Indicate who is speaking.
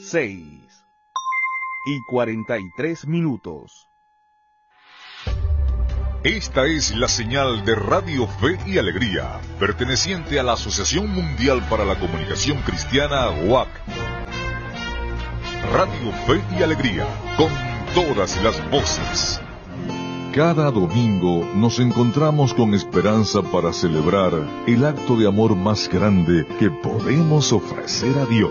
Speaker 1: 6:43.
Speaker 2: Esta es la señal de Radio Fe y Alegría, perteneciente a la Asociación Mundial para la Comunicación Cristiana, WAC. Radio Fe y Alegría, con todas las voces. Cada domingo nos encontramos con esperanza para celebrar el acto de amor más grande que podemos ofrecer a Dios.